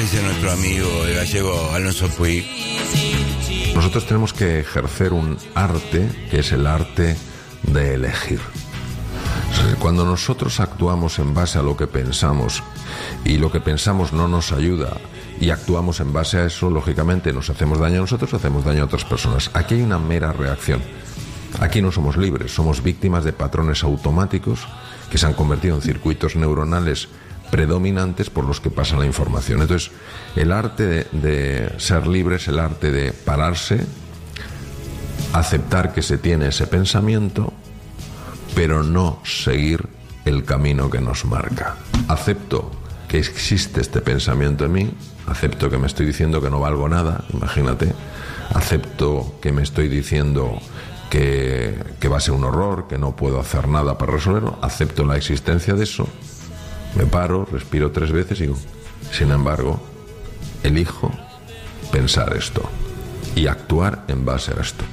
dice nuestro amigo el gallego Alonso Puig? Nosotros tenemos que ejercer un arte, que es el arte de elegir. O sea, cuando nosotros actuamos en base a lo que pensamos y lo que pensamos no nos ayuda y actuamos en base a eso, lógicamente nos hacemos daño a nosotros, hacemos daño a otras personas. Aquí hay una mera reacción. Aquí no somos libres, somos víctimas de patrones automáticos que se han convertido en circuitos neuronales predominantes por los que pasa la información. Entonces, el arte de ser libre es el arte de pararse, aceptar que se tiene ese pensamiento, pero no seguir el camino que nos marca. Acepto que existe este pensamiento en mí, acepto que me estoy diciendo que no valgo nada, imagínate, acepto que me estoy diciendo que va a ser un horror, que no puedo hacer nada para resolverlo, acepto la existencia de eso, me paro, respiro 3 veces y digo, sin embargo, elijo pensar esto y actuar en base a esto.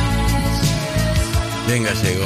Venga, llegó.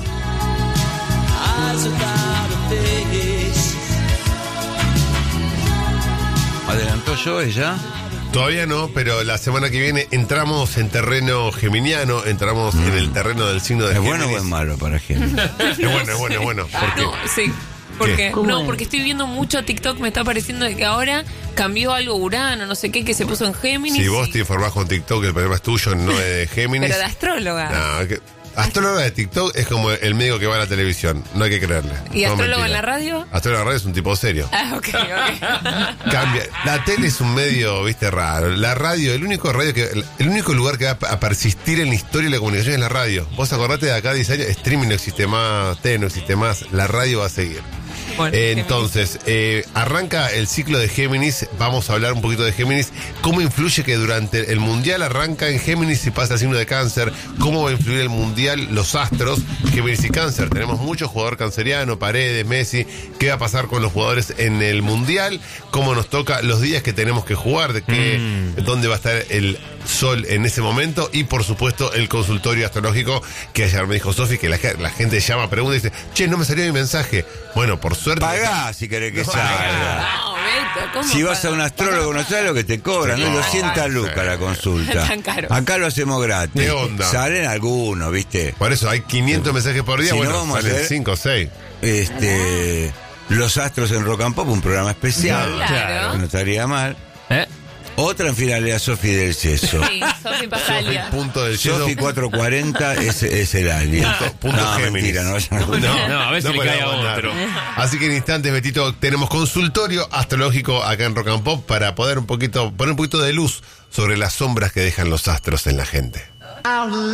¿Adelantó yo ella? Todavía no, pero la semana que viene entramos en terreno geminiano, entramos en el terreno del signo de Géminis. ¿Es bueno o es malo para Géminis? Es bueno. ¿Por qué? No, sí. Porque, no, porque estoy viendo mucho TikTok, me está pareciendo de que ahora cambió algo Urano, no sé qué, que se puso en Géminis. Si vos te informás con TikTok, el problema es tuyo, no de Géminis. Pero de astróloga. No, astróloga de TikTok es como el médico que va a la televisión, no hay que creerle. ¿Y no, astróloga mentira. en la radio? Astróloga en la radio es un tipo serio. Ah, ok. Cambia. La tele es un medio, viste, raro. La radio, el único lugar que va a persistir en la historia de la comunicación es la radio. Vos acordate de acá 10 años, streaming no existe más, tele no existe más, la radio va a seguir. Bueno, entonces, arranca el ciclo de Géminis. Vamos a hablar un poquito de Géminis. ¿Cómo influye que durante el Mundial arranca en Géminis y pasa al signo de Cáncer? ¿Cómo va a influir el Mundial, los astros, Géminis y Cáncer? Tenemos mucho jugador canceriano, Paredes, Messi. ¿Qué va a pasar con los jugadores en el Mundial? ¿Cómo nos toca los días que tenemos que jugar? ¿Dónde va a estar el sol en ese momento? Y por supuesto el consultorio astrológico, que ayer me dijo Sofi, que la gente llama, pregunta y dice, che, no me salió mi mensaje. Bueno, por suerte... Pagá si querés que salga. No, Beto, ¿cómo si vas a un astrólogo, no sabes lo que te cobran, ¿no? 200 lucas la consulta. Tan caro. Acá lo hacemos gratis. ¿Qué onda? Salen algunos, ¿viste? Por eso hay 500 mensajes por día, Si bueno, no, vamos a salen hacer 5 o 6. Los astros en Rock and Pop, un programa especial. Claro. No estaría mal. Otra en finalidad Sofi del Yeso. Sí, Sofi Pasalia. Punto del Sofi 440 es el alien. Punto no, Géminis. mentira, no vayan a No, a veces le cae a otro. Así que en instantes, Betito, tenemos consultorio astrológico acá en Rock and Pop para poner un poquito de luz sobre las sombras que dejan los astros en la gente.